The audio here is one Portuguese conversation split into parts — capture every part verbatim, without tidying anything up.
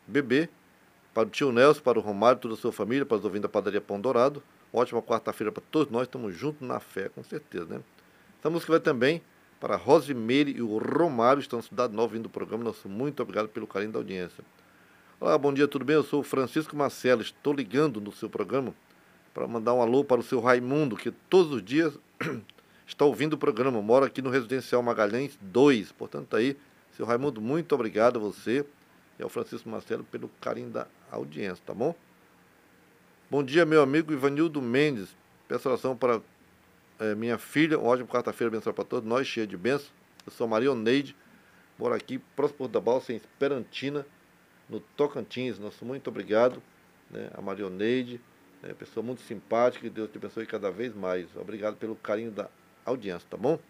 Bebê, para o tio Nelson, para o Romário, toda a sua família, para os ouvintes da Padaria Pão Dourado. Ótima quarta-feira para todos nós, estamos juntos na fé, com certeza, né? Essa música vai também para a Rosimeire e o Romário, estão na Cidade Nova, vindo do programa. Nosso muito obrigado pelo carinho da audiência. Olá, bom dia, tudo bem? Eu sou o Francisco Marcelo, estou ligando no seu programa para mandar um alô para o seu Raimundo, que todos os dias está ouvindo o programa, mora aqui no Residencial Magalhães dois. Portanto, tá aí, seu Raimundo, muito obrigado a você e ao Francisco Marcelo pelo carinho da audiência, tá bom? Bom dia, meu amigo Ivanildo Mendes. Peço oração para é, minha filha. Uma ótima quarta-feira, abençoada para todos nós, cheia de bênçãos. Eu sou Maria Oneide, moro aqui, próximo da Balsa, em Esperantina, no Tocantins. Nosso muito obrigado, né, a Maria Oneide, né, pessoa muito simpática, que Deus te abençoe cada vez mais. Obrigado pelo carinho da audiência, tá bom?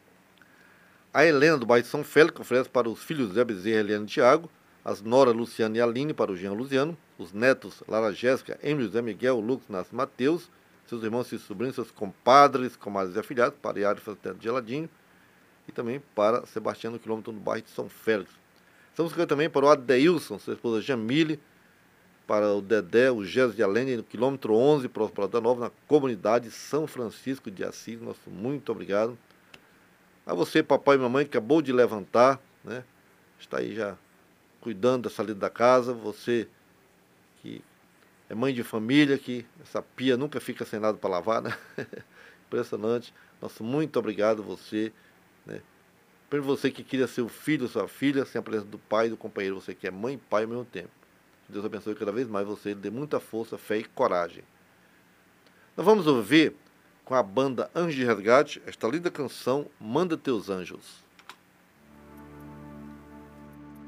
A Helena, do bairro São Félix, oferece para os filhos Zé Bezerra, Eliane e Tiago, as noras Luciana e Aline, para o Jean Luziano, os netos Lara Jéssica, Emílio, Zé Miguel, Lucas, Nasce Mateus, seus irmãos e sobrinhos, seus compadres, comadres e afilhados, para Iário Fazenda de Geladinho, e também para Sebastião, no quilômetro do bairro de São Félix. Estamos aqui também para o Adeilson, sua esposa Jamile, para o Dedé, o Gés de Alene, no quilômetro onze, próximo para Prata Nova, na comunidade São Francisco de Assis. Nosso muito obrigado. A você, papai e mamãe, que acabou de levantar, né? Está aí já cuidando da saída da casa. Você que é mãe de família, que essa pia nunca fica sem nada para lavar, né? Impressionante. Nosso muito obrigado a você, né? Para você que queria ser o filho ou sua filha, sem a presença do pai e do companheiro, você que é mãe e pai ao mesmo tempo. Que Deus abençoe cada vez mais você, dê muita força, fé e coragem. Nós vamos ouvir com a banda Anjos de Resgate esta linda canção, Manda Teus Anjos.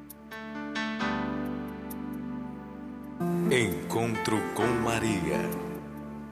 Encontro com Maria.